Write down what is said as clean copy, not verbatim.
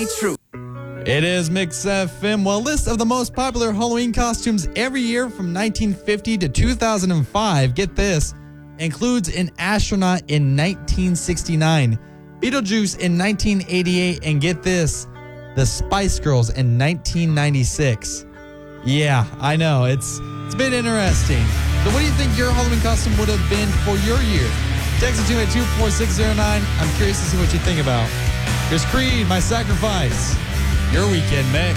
true. It is Mix FM. Well, a list of the most popular Halloween costumes every year from 1950 to 2005, get this, includes an astronaut in 1969, Beetlejuice in 1988, and get this, the Spice Girls in 1996. Yeah, I know, it's been interesting. So what do you think your Halloween costume would have been for your year? Text it to me at 24609. I'm curious to see what you think about. Here's Creed, My Sacrifice. Your weekend mix.